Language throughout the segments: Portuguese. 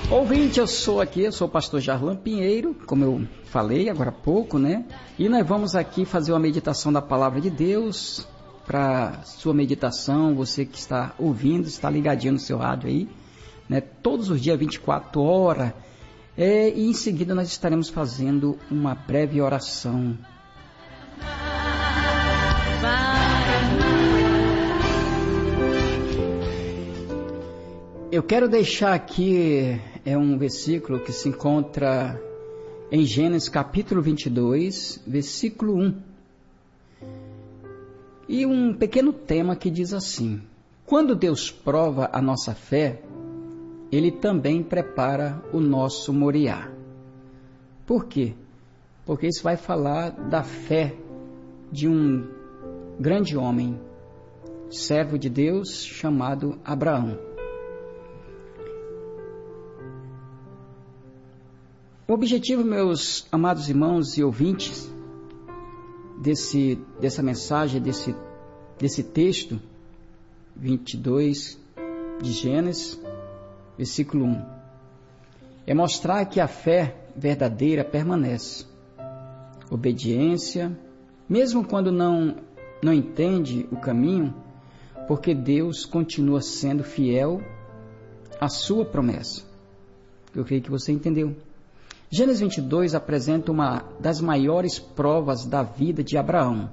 Ouvinte, eu sou o pastor Jarlan Pinheiro, como eu falei agora há pouco, né? E nós vamos aqui fazer uma meditação da Palavra de Deus. Para sua meditação, você que está ouvindo, está ligadinho no seu rádio aí, né? Todos os dias, 24 horas. E em seguida nós estaremos fazendo uma breve oração. Eu quero deixar aqui um versículo que se encontra em Gênesis capítulo 22, versículo 1. E um pequeno tema que diz assim: quando Deus prova a nossa fé, Ele também prepara o nosso Moriá. Por quê? Porque isso vai falar da fé de um grande homem, servo de Deus, chamado Abraão. O objetivo, meus amados irmãos e ouvintes, dessa mensagem, desse texto 22 de Gênesis, versículo 1, é mostrar que a fé verdadeira permanece. Obediência, mesmo quando não entende o caminho, porque Deus continua sendo fiel à sua promessa. Eu creio que você entendeu. Gênesis 22 apresenta uma das maiores provas da vida de Abraão.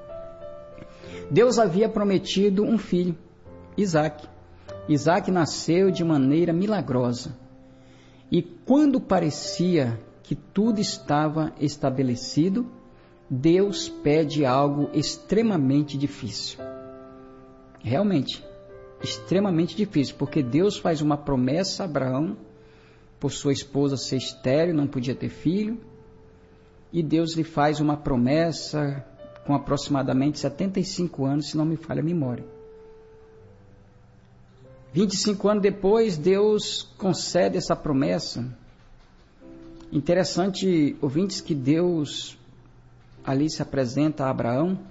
Deus havia prometido um filho, Isaque. Isaque nasceu de maneira milagrosa. E quando parecia que tudo estava estabelecido, Deus pede algo extremamente difícil. Realmente, extremamente difícil, porque Deus faz uma promessa a Abraão, por sua esposa ser estéril, não podia ter filho, e Deus lhe faz uma promessa com aproximadamente 75 anos, se não me falha a memória. 25 anos depois, Deus concede essa promessa. Interessante, ouvintes, que Deus ali se apresenta a Abraão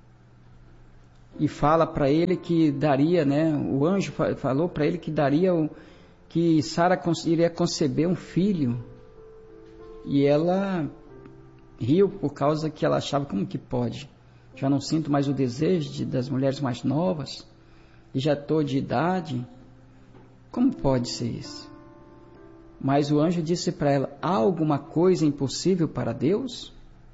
e fala para ele que daria, né? O anjo falou para ele que daria que Sara iria conceber um filho, e ela riu por causa que ela achava, como que pode? Já não sinto mais o desejo das mulheres mais novas, e já estou de idade, como pode ser isso? Mas o anjo disse para ela: há alguma coisa impossível para Deus?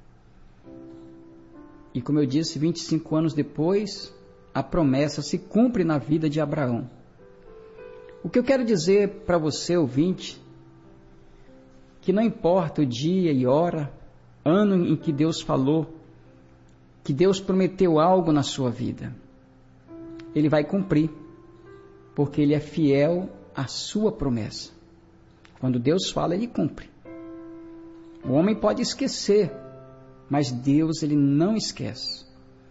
E como eu disse, 25 anos depois, a promessa se cumpre na vida de Abraão. O que eu quero dizer para você, ouvinte, que não importa o dia e hora, ano em que Deus falou, que Deus prometeu algo na sua vida, Ele vai cumprir, porque Ele é fiel à sua promessa. Quando Deus fala, Ele cumpre. O homem pode esquecer, mas Deus, Ele não esquece.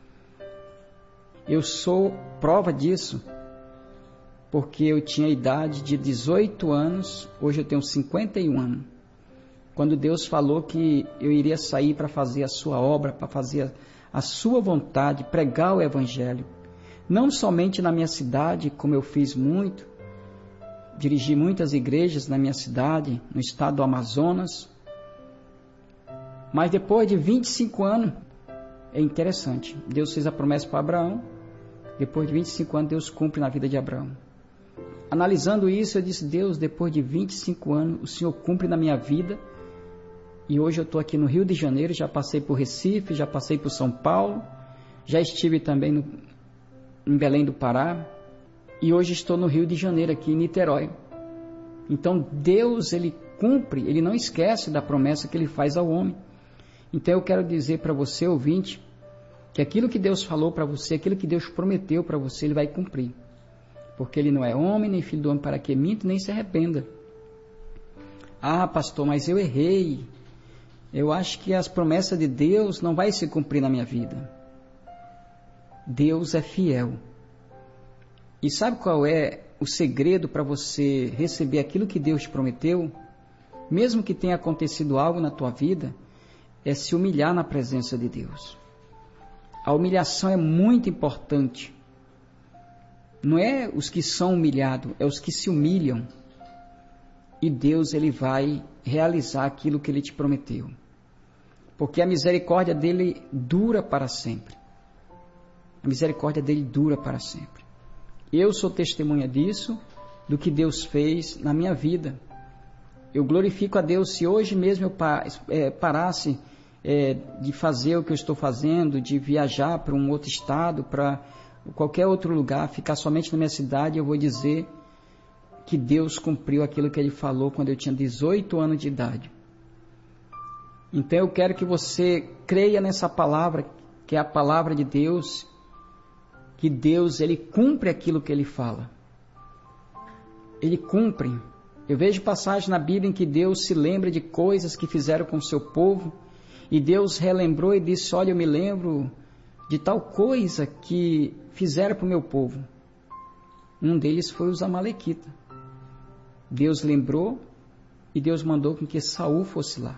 Eu sou prova disso, porque eu tinha a idade de 18 anos, hoje eu tenho 51 anos. Quando Deus falou que eu iria sair para fazer a sua obra, para fazer a sua vontade, pregar o Evangelho. Não somente na minha cidade, como eu fiz muito, dirigi muitas igrejas na minha cidade, no estado do Amazonas. Mas depois de 25 anos, é interessante, Deus fez a promessa para Abraão, depois de 25 anos Deus cumpre na vida de Abraão. Analisando isso, eu disse: Deus, depois de 25 anos, o Senhor cumpre na minha vida. E hoje eu estou aqui no Rio de Janeiro, já passei por Recife, já passei por São Paulo, já estive também em Belém do Pará, e hoje estou no Rio de Janeiro, aqui em Niterói. Então Deus, Ele cumpre, Ele não esquece da promessa que Ele faz ao homem. Então eu quero dizer para você, ouvinte, que aquilo que Deus falou para você, aquilo que Deus prometeu para você, Ele vai cumprir. Porque Ele não é homem, nem filho do homem para que minta, nem se arrependa. Ah, pastor, mas eu errei. Eu acho que as promessas de Deus não vai se cumprir na minha vida. Deus é fiel. E sabe qual é o segredo para você receber aquilo que Deus te prometeu? Mesmo que tenha acontecido algo na tua vida, é se humilhar na presença de Deus. A humilhação é muito importante. Não é os que são humilhados, é os que se humilham. e Deus ele vai realizar aquilo que ele te prometeu. Porque a misericórdia dele dura para sempre. A misericórdia dele dura para sempre. Eu sou testemunha disso, do que Deus fez na minha vida. Eu glorifico a Deus se hoje mesmo eu parasse de fazer o que eu estou fazendo, de viajar para um outro estado, para qualquer outro lugar, ficar somente na minha cidade, eu vou dizer que Deus cumpriu aquilo que Ele falou quando eu tinha 18 anos de idade. Então eu quero que você creia nessa palavra, que é a palavra de Deus, que Deus ele cumpre aquilo que Ele fala. Ele cumpre. Eu vejo passagem na Bíblia em que Deus se lembra de coisas que fizeram com o seu povo, e Deus relembrou e disse, olha, eu me lembro de tal coisa que fizeram para o meu povo. Um deles foi os amalequitas. Deus lembrou e Deus mandou com que Saul fosse lá.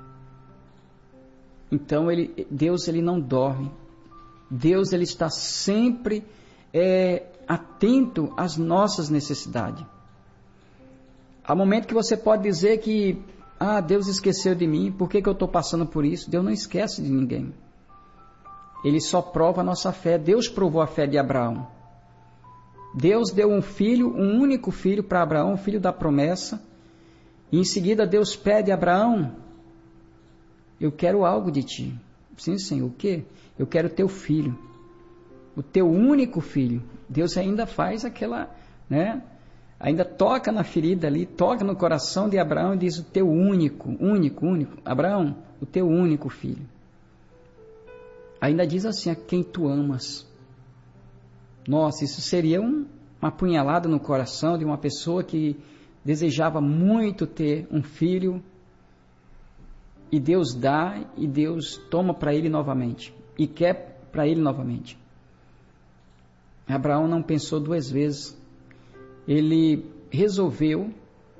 Então Deus ele não dorme. Deus ele está sempre atento às nossas necessidades. Há momento que você pode dizer que Deus esqueceu de mim, por que eu estou passando por isso? Deus não esquece de ninguém. Ele só prova a nossa fé. Deus provou a fé de Abraão. Deus deu um filho, um único filho para Abraão, um filho da promessa. E em seguida Deus pede a Abraão, eu quero algo de ti. Sim, Senhor, o quê? Eu quero teu filho, o teu único filho. Deus ainda faz aquela, ainda toca na ferida ali, toca no coração de Abraão e diz o teu único. Abraão, o teu único filho. Ainda diz assim, a quem tu amas. Nossa, isso seria uma punhalada no coração de uma pessoa que desejava muito ter um filho, e Deus dá, e Deus toma para ele novamente, e quer para ele novamente. Abraão não pensou duas vezes, ele resolveu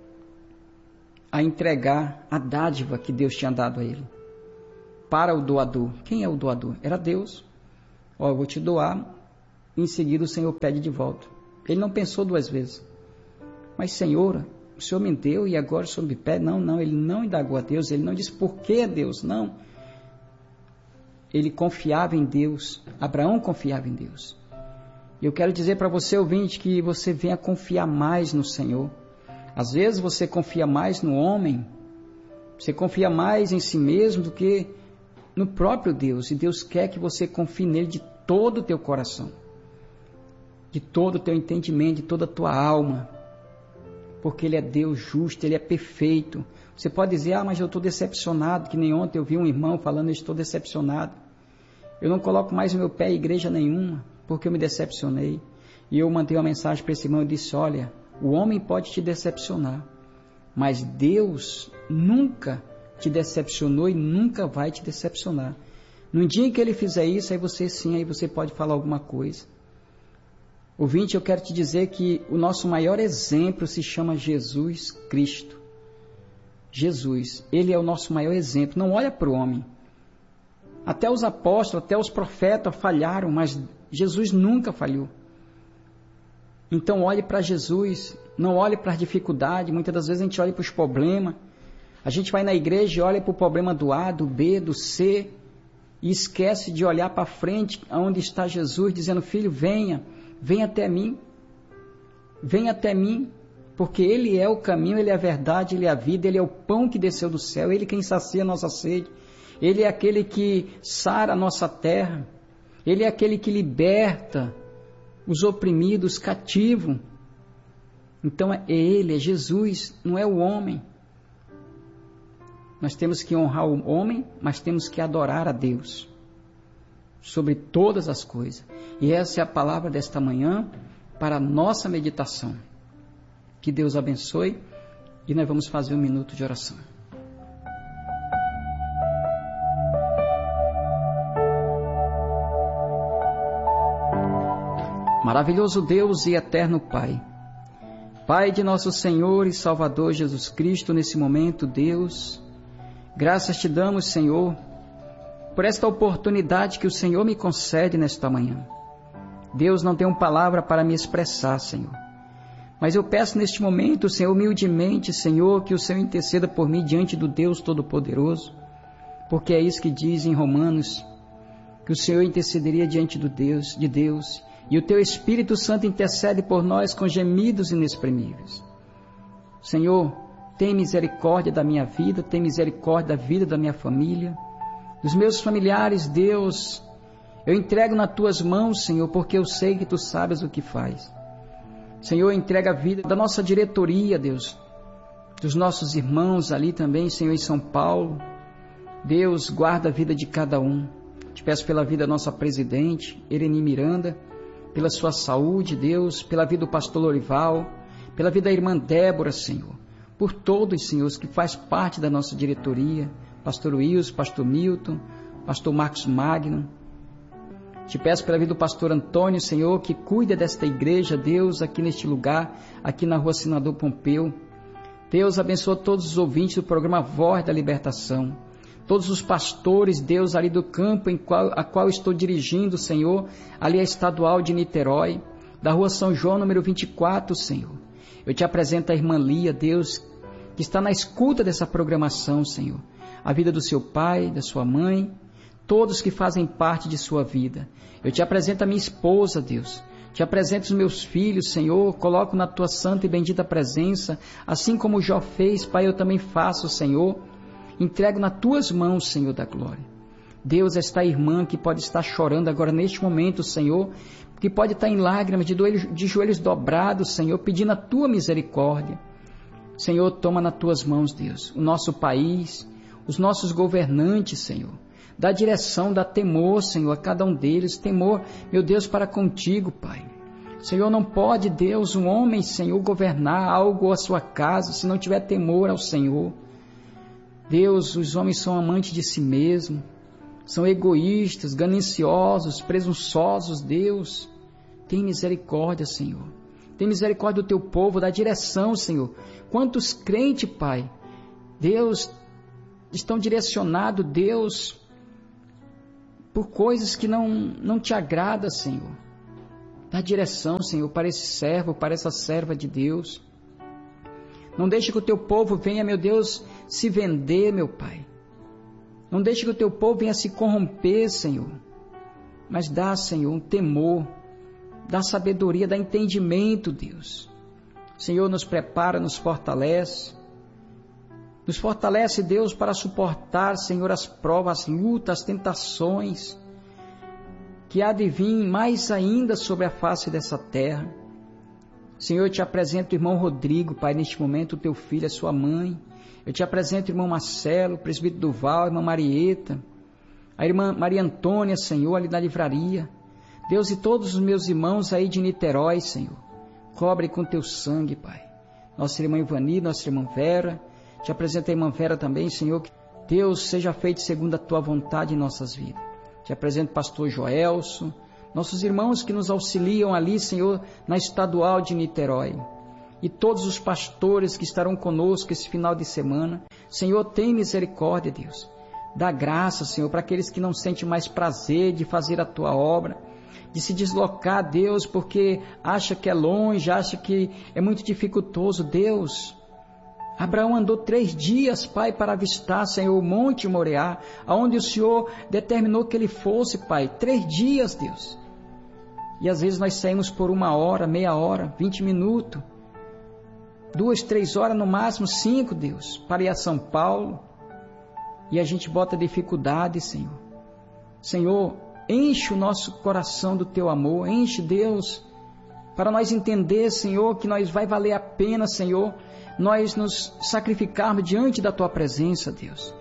a entregar a dádiva que Deus tinha dado a ele, para o doador. Quem é o doador? Era Deus. Eu vou te doar, em seguida o Senhor pede de volta. Ele não pensou duas vezes. Mas Senhor, o Senhor me deu e agora o Senhor me pede? Não, ele não indagou a Deus, ele não disse por que Deus, não. Ele confiava em Deus, Abraão confiava em Deus. E eu quero dizer para você, ouvinte, que você venha confiar mais no Senhor. Às vezes você confia mais no homem, você confia mais em si mesmo do que no próprio Deus. E Deus quer que você confie nele de todo o teu coração, de todo o teu entendimento, de toda a tua alma. Porque Ele é Deus justo, Ele é perfeito. Você pode dizer, mas eu estou decepcionado, que nem ontem eu vi um irmão falando, eu estou decepcionado. Eu não coloco mais o meu pé em igreja nenhuma, porque eu me decepcionei. E eu mandei uma mensagem para esse irmão e disse, olha, o homem pode te decepcionar, mas Deus nunca te decepcionou e nunca vai te decepcionar. No dia em que Ele fizer isso, aí você pode falar alguma coisa. Ouvinte, eu quero te dizer que o nosso maior exemplo se chama Jesus Cristo. Jesus, Ele é o nosso maior exemplo. Não olha para o homem. Até os apóstolos, até os profetas falharam, mas Jesus nunca falhou. Então olhe para Jesus, não olhe para as dificuldades. Muitas das vezes a gente olha para os problemas. A gente vai na igreja e olha para o problema do A, do B, do C, e esquece de olhar para frente, onde está Jesus, dizendo, filho, venha até mim, porque Ele é o caminho, Ele é a verdade, Ele é a vida, Ele é o pão que desceu do céu, Ele quem sacia a nossa sede, Ele é aquele que sara a nossa terra, Ele é aquele que liberta os oprimidos, cativos. Então é Ele, é Jesus, não é o homem. Nós temos que honrar o homem, mas temos que adorar a Deus sobre todas as coisas. E essa é a palavra desta manhã para a nossa meditação. Que Deus abençoe e nós vamos fazer um minuto de oração. Maravilhoso Deus e eterno Pai, Pai de nosso Senhor e Salvador Jesus Cristo, nesse momento, Deus, graças te damos, Senhor, por esta oportunidade que o Senhor me concede nesta manhã. Deus, não tenho palavra para me expressar, Senhor, Mas eu peço neste momento, Senhor, humildemente, Senhor, que o Senhor interceda por mim diante do Deus Todo-Poderoso, porque é isso que diz em Romanos, que o Senhor intercederia diante de Deus, e o Teu Espírito Santo intercede por nós com gemidos inexprimíveis. Senhor, tem misericórdia da minha vida, tem misericórdia da vida da minha família, dos meus familiares, Deus. Eu entrego nas Tuas mãos, Senhor, porque eu sei que Tu sabes o que faz. Senhor, entrega a vida da nossa diretoria, Deus, dos nossos irmãos ali também, Senhor, em São Paulo. Deus, guarda a vida de cada um. Te peço pela vida da nossa presidente, Ereni Miranda, pela sua saúde, Deus, pela vida do pastor Lorival, pela vida da irmã Débora, Senhor, por todos, Senhor, que faz parte da nossa diretoria, pastor Wilson, pastor Milton, pastor Marcos Magno. Te peço pela vida do pastor Antônio, Senhor, que cuida desta igreja, Deus, aqui neste lugar, aqui na rua Senador Pompeu. Deus, abençoa todos os ouvintes do programa Voz da Libertação. Todos os pastores, Deus, ali do campo a qual estou dirigindo, Senhor, ali a estadual de Niterói, da rua São João, número 24, Senhor. Eu te apresento a irmã Lia, Deus, que está na escuta dessa programação, Senhor. A vida do seu pai, da sua mãe, todos que fazem parte de sua vida. Eu te apresento a minha esposa, Deus. Te apresento os meus filhos, Senhor. Coloco na tua santa e bendita presença. Assim como Jó fez, Pai, eu também faço, Senhor. Entrego nas tuas mãos, Senhor da glória. Deus, esta irmã que pode estar chorando agora neste momento, Senhor, que pode estar em lágrimas, de joelhos dobrados, Senhor, pedindo a tua misericórdia. Senhor, toma nas tuas mãos, Deus, o nosso país, os nossos governantes, Senhor. Dá direção, dá temor, Senhor, a cada um deles. Temor, meu Deus, para contigo, Pai. Senhor, não pode, Deus, um homem, Senhor, governar algo ou a sua casa se não tiver temor ao Senhor. Deus, os homens são amantes de si mesmos, são egoístas, gananciosos, presunçosos, Deus. Tem misericórdia, Senhor. Tem misericórdia do teu povo, dá direção, Senhor. Quantos crentes, Pai, Deus, estão direcionados, Deus, por coisas que não te agrada, Senhor. Dá direção, Senhor, para esse servo, para essa serva de Deus. Não deixe que o teu povo venha, meu Deus, se vender, meu Pai. Não deixe que o teu povo venha se corromper, Senhor. Mas dá, Senhor, um temor, dá sabedoria, dá entendimento, Deus. Senhor, nos prepara, nos fortalece. Nos fortalece, Deus, para suportar, Senhor, as provas, as lutas, as tentações que há de vir mais ainda sobre a face dessa terra. Senhor, eu te apresento o irmão Rodrigo, Pai, neste momento, o teu filho, a sua mãe. Eu te apresento o irmão Marcelo, o presbítero Duval, a irmã Marieta, a irmã Maria Antônia, Senhor, ali na livraria. Deus, e todos os meus irmãos aí de Niterói, Senhor, cobre com teu sangue, Pai. Nossa irmã Ivani, nossa irmã Vera, te apresento a irmã Vera também, Senhor, que Deus seja feito segundo a tua vontade em nossas vidas. Te apresento o pastor Joelso, nossos irmãos que nos auxiliam ali, Senhor, na estadual de Niterói. E todos os pastores que estarão conosco esse final de semana. Senhor, tem misericórdia, Deus. Dá graça, Senhor, para aqueles que não sentem mais prazer de fazer a tua obra, de se deslocar, Deus, porque acha que é longe, acha que é muito dificultoso. Deus, Abraão andou 3 dias, Pai, para avistar, Senhor, o Monte Moriá, aonde o Senhor determinou que ele fosse, Pai. 3 dias, Deus. E às vezes nós saímos por 1 hora, meia hora, 20 minutos, 2, 3 horas, no máximo 5, Deus, para ir a São Paulo. E a gente bota dificuldade, Senhor. Senhor, enche o nosso coração do teu amor, enche, Deus, para nós entender, Senhor, que nós vai valer a pena, Senhor, nós nos sacrificarmos diante da tua presença, Deus.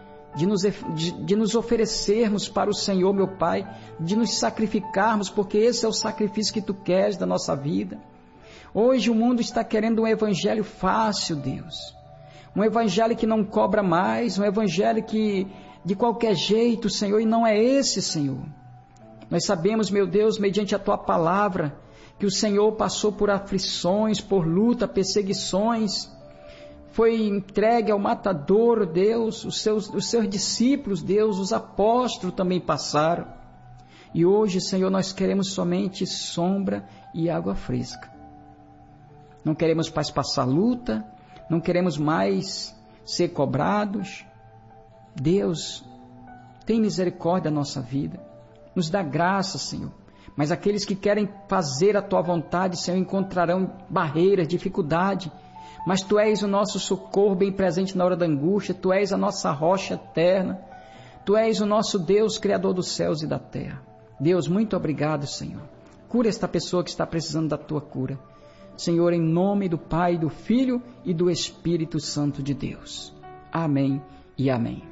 De nos oferecermos para o Senhor, meu Pai, de nos sacrificarmos, porque esse é o sacrifício que tu queres da nossa vida. Hoje o mundo está querendo um evangelho fácil, Deus. Um evangelho que não cobra mais, um evangelho que de qualquer jeito, Senhor, e não é esse, Senhor. Nós sabemos, meu Deus, mediante a tua palavra, que o Senhor passou por aflições, por luta, perseguições, foi entregue ao matador, Deus, os seus discípulos, Deus, os apóstolos também passaram. E hoje, Senhor, nós queremos somente sombra e água fresca. não queremos mais passar luta, não queremos mais ser cobrados. Deus, tem misericórdia da nossa vida, nos dá graça, Senhor. Mas aqueles que querem fazer a Tua vontade, Senhor, encontrarão barreiras, dificuldade. Mas Tu és o nosso socorro bem presente na hora da angústia, Tu és a nossa rocha eterna, Tu és o nosso Deus, Criador dos céus e da terra. Deus, muito obrigado, Senhor. Cura esta pessoa que está precisando da Tua cura. Senhor, em nome do Pai, do Filho e do Espírito Santo de Deus. Amém e amém.